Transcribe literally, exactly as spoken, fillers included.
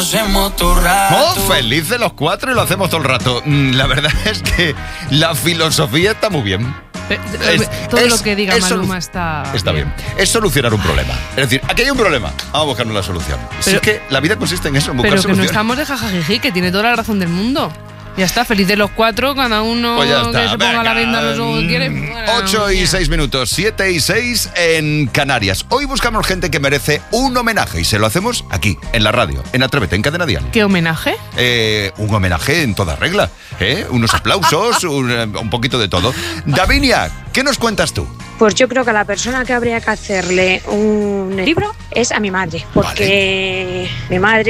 Oh, felices los cuatro y lo hacemos todo el rato. La verdad es que la filosofía está muy bien. Es, todo es, lo que diga Maluma está Está bien. bien. Es solucionar un problema. Es decir, aquí hay un problema, vamos a buscarnos la solución. Pero, si es que la vida consiste en eso, en buscar pero soluciones. Pero que no estamos de jajajiji, que tiene toda la razón del mundo. Ya está, feliz de los cuatro, cada uno pues ya está. que se ponga Venga. la venda a los ojos que quiere. Bueno, ocho y seis minutos, siete y seis en Canarias. Hoy buscamos gente que merece un homenaje y se lo hacemos aquí, en la radio, en Atrévete, en Cadena Dial. ¿Qué homenaje? Eh, un homenaje en toda regla, ¿eh? Unos aplausos, un, un poquito de todo. Davinia, ¿qué nos cuentas tú? Pues yo creo que a la persona que habría que hacerle un libro es a mi madre, porque vale. mi madre